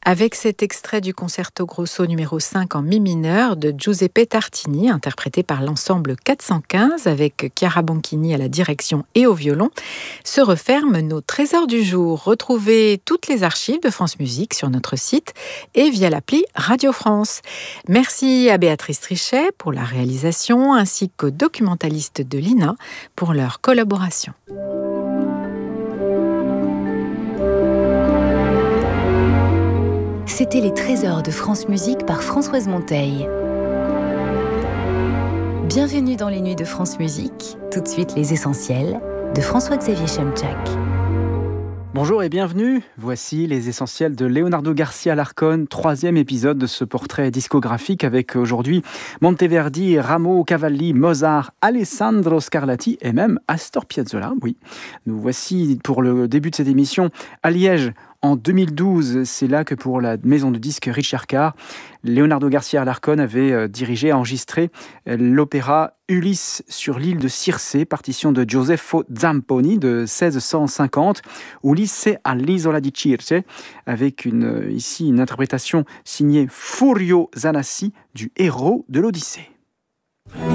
Avec cet extrait du concerto grosso numéro 5 en mi mineur de Giuseppe Tartini, interprété par l'ensemble 415 avec Chiara Bonchini à la direction et au violon, se referment nos trésors du jour. Retrouvez toutes les archives de France Musique sur notre site et via l'appli Radio France. Merci à Béatrice Trichet pour la réalisation ainsi qu'aux documentalistes de l'INA pour leur collaboration. C'était les trésors de France Musique par Françoise Monteil. Bienvenue dans les nuits de France Musique. Tout de suite, les essentiels de François-Xavier Chemchak. Bonjour et bienvenue. Voici les essentiels de Leonardo Garcia Larcón, 3e épisode de ce portrait discographique avec aujourd'hui Monteverdi, Rameau, Cavalli, Mozart, Alessandro Scarlatti et même Astor Piazzolla. Oui, nous voici pour le début de cette émission à Liège. En 2012, c'est là que pour la maison de disques Richard Carr, Leonardo Garcia Larcón avait dirigé et enregistré l'opéra Ulysse sur l'île de Circé, partition de Gioseffo Zamponi de 1650, Ulisse all'isola di Circe, avec ici une interprétation signée Furio Zanassi du héros de l'Odyssée.